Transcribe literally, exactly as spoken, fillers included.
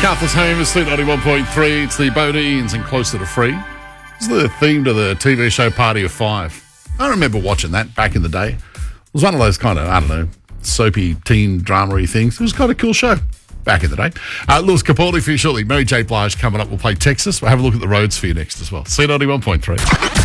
Carthus Home is Sleep ninety-one point three. It's the Bodines and Closer to Free. It's the theme to the T V show Party of Five. I remember watching that back in the day. It was one of those kind of, I don't know, soapy teen drama-y things. It was kind of a cool show back in the day. Uh, Lewis Capaldi for you shortly. Mary J. Blige coming up. We'll play Texas. We'll have a look at the roads for you next as well. C ninety-one point three.